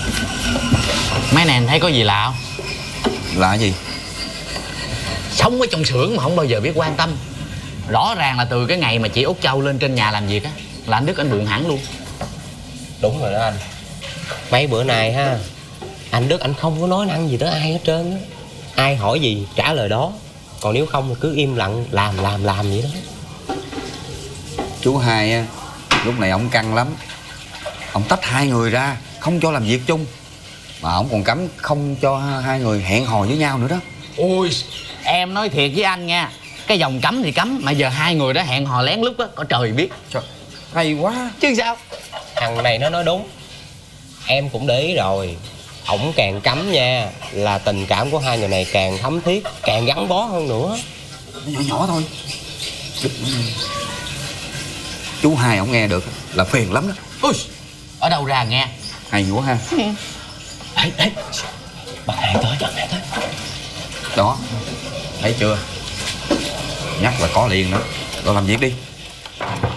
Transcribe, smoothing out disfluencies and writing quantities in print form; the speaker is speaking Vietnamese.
Mấy này thấy có gì lạ không? Lạ gì? Sống ở trong xưởng mà không bao giờ biết quan tâm. Rõ ràng là từ cái ngày mà chị Út Châu lên trên nhà làm việc á là anh Đức anh buồn hẳn luôn. Đúng rồi đó anh. Mấy bữa nay ha, anh Đức anh không có nói năng gì tới ai hết trơn á. Ai hỏi gì trả lời đó. Còn nếu không thì cứ im lặng làm vậy đó. Chú Hai á, lúc này ổng căng lắm. Ổng tách hai người ra, không cho làm việc chung. Mà ổng còn cấm không cho hai người hẹn hò với nhau nữa đó. Ôi, em nói thiệt với anh nha, cái dòng cấm thì cấm, mà giờ hai người đó hẹn hò lén lút á, có trời biết. Trời, hay quá. Chứ sao? Thằng này nó nói đúng. Em cũng để ý rồi. Ổng càng cấm nha là tình cảm của hai người này càng thấm thiết, càng gắn bó hơn nữa. Nhỏ nhỏ thôi. Chú Hai ổng nghe được là phiền lắm đó. Ui, ở đâu ra nghe. Hay quá ha. Ê, bà Hai tới. Đó, thấy chưa? Nhắc là có liền đó. Rồi làm việc đi.